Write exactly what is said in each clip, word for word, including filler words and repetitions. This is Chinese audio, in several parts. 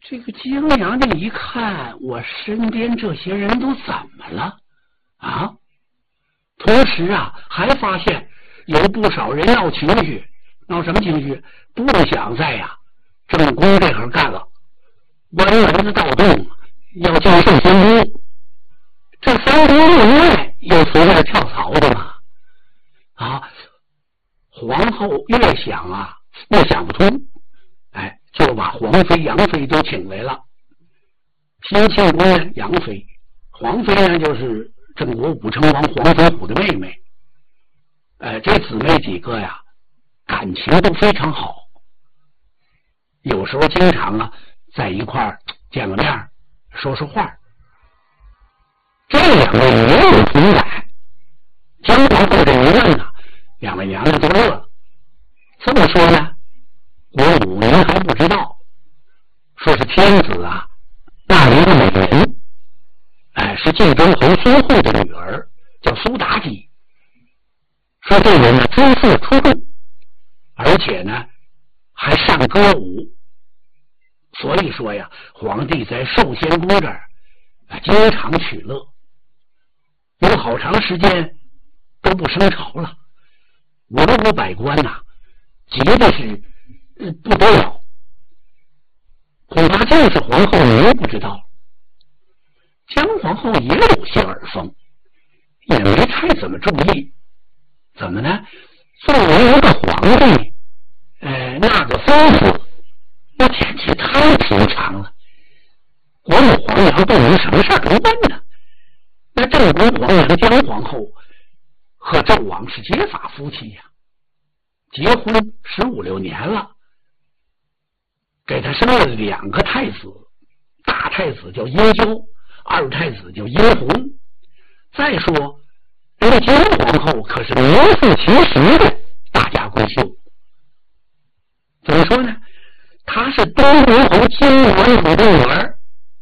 这个姜娘娘一看，我身边这些人都怎么了啊？同时啊，还发现有不少人闹情绪，闹什么情绪？不想在呀、啊、正宫这行干了，关门子盗洞，要进圣仙宫。这三宫六院有随便跳槽的吗？啊，皇后越想啊，越想不通，哎，就把皇妃、杨妃都请来了。新庆宫呢，杨妃；皇妃呢，就是郑国武成王黄飞虎的妹妹。呃，这姊妹几个呀，感情都非常好，有时候经常啊在一块儿见个面，说说话。这两位也有同感，姜皇后这一问呢，两位娘娘都乐了。这么说呢，国母您还不知道，说是天子啊，那一个美人，哎，是晋州侯苏护的女儿，叫苏妲己。说这人呢，姿色出众，而且呢，还善歌舞。所以说呀，皇帝在寿仙宫这儿啊，经常取乐，有好长时间都不升朝了。文武百官呐、啊，急的是、呃、不得了。恐怕就是皇后您不知道，姜皇后也有些耳风，也没太怎么注意。怎么呢？作为一个皇帝，呃，那个吩咐，那简直太平常了。国母皇娘不能什么事都问呢。那正宫皇娘姜皇后和纣王是结发夫妻呀、啊，结婚十五六年了，给他生了两个太子，大太子叫殷郊，二太子叫殷红。再说人家姜皇后可是名副其实的大家闺秀。怎么说呢？她是东陵侯金王府的女儿。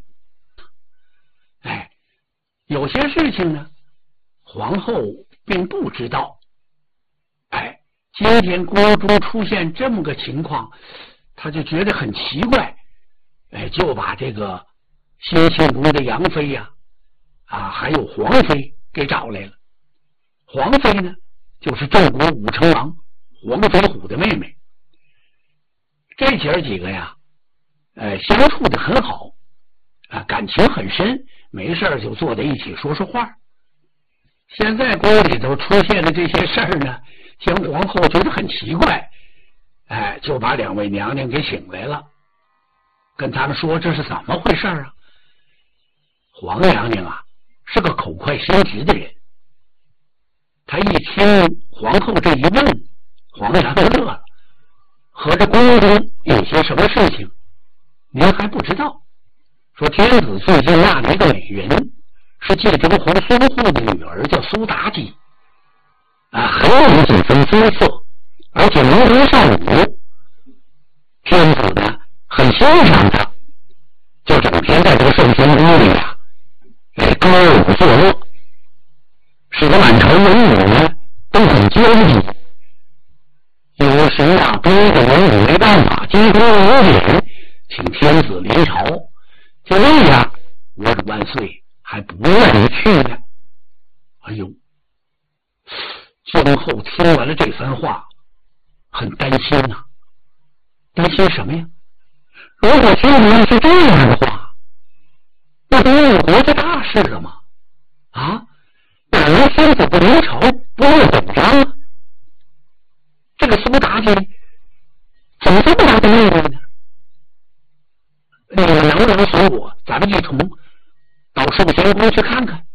哎，有些事情呢，皇后并不知道。哎，今天宫中出现这么个情况，她就觉得很奇怪。哎，就把这个新庆宫的杨妃呀、啊，啊，还有皇妃给找来了。皇妃呢，就是郑国武成王黄飞虎的妹妹。这姐儿几个呀，呃，相处的很好，啊，感情很深，没事就坐在一起说说话。现在宫里头出现的这些事儿呢，姜皇后觉得很奇怪，哎，就把两位娘娘给请来了，跟他们说这是怎么回事啊？黄娘娘啊，是个口快心直的人。他一听皇后这一问，皇娘就乐了，合着宫中有些什么事情您还不知道？说天子最近纳了一个美人，是晋州侯苏护的女儿，叫苏妲己啊，很有几分姿色，而且能文善武。天子呢很欣赏她，就整天在这个圣仙宫里啊来歌舞作乐，使得满朝文武呢都很焦急。有时啊，别的文武没办法，惊鸿有典，请天子临朝，就那样，我主万岁还不愿意去呢。哎呦，姜后听完了这番话，很担心呐、啊。担心什么呀？如果天子要是这样的话，那不误国家大事了吗？啊，哪能天子不临朝，不用等着啊？这个苏妲己怎么这么大的魅力呢？你们能不能随我，咱们一同到寿仙宫去看看？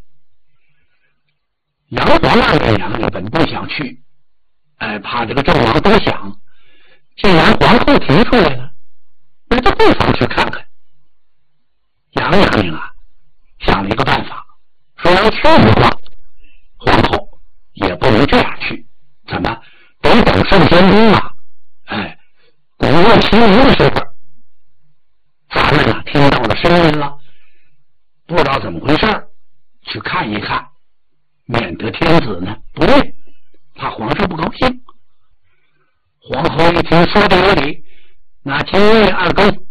杨皇二位娘娘本不想去，哎，怕这个纣王多想。既然皇后提出来了，那就不妨去看看。杨娘娘啊，想了一个办法，说要去的话，皇后也不能这样去，怎么？得等圣仙宫啊，哎，鼓乐齐鸣的时候，咱们啊听到了声音了，不知道怎么回事，去看一看，免得天子呢不认，怕皇上不高兴。皇后一听说的有理，那今日二更